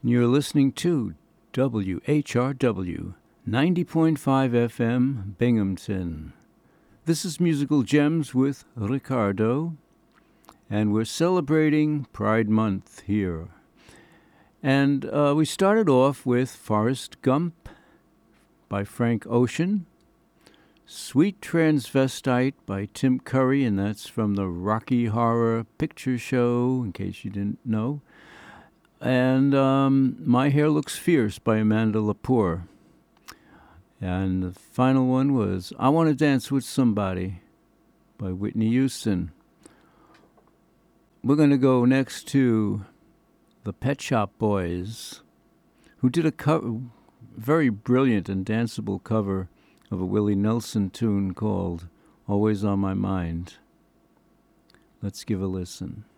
You're listening to WHRW 90.5 FM Binghamton. This is Musical Gems with Ricardo, and we're celebrating Pride Month here. And we started off with Forrest Gump by Frank Ocean, Sweet Transvestite by Tim Curry, and that's from the Rocky Horror Picture Show, in case you didn't know. And My Hair Looks Fierce by Amanda Lepore. And the final one was I Want to Dance with Somebody by Whitney Houston. We're going to go next to the Pet Shop Boys, who did a very brilliant and danceable cover of a Willie Nelson tune called Always on My Mind. Let's give a listen.